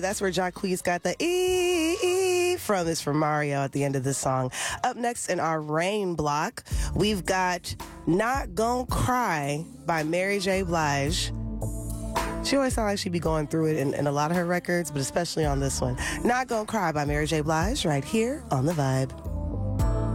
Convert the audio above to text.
That's where Jacquees got the E from. It's from Mario at the end of this song. Up next in our rain block, we've got Not Gon' Cry by Mary J. Blige. She always sounds like she'd be going through it in a lot of her records, but especially on this one. Not Gon' Cry by Mary J. Blige right here on The Vibe.